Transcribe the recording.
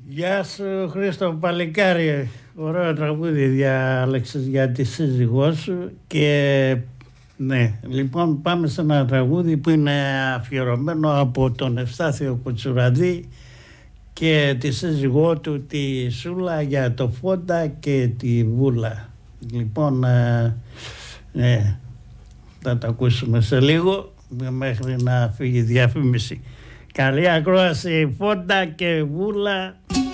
Γεια σου Χρήστο παλικάρι. Ωραίο τραγούδι διάλεξες για τη σύζυγό σου. Και ναι, λοιπόν πάμε σε ένα τραγούδι που είναι αφιερωμένο από τον Ευστάθιο Κουτσουραδί και τη σύζυγό του τη Σούλα, για το Φόντα και τη Βούλα. Λοιπόν, ναι, θα το ακούσουμε σε λίγο μέχρι να φύγει η διαφήμιση. Καλή ακρόαση Φόντα και Βούλα.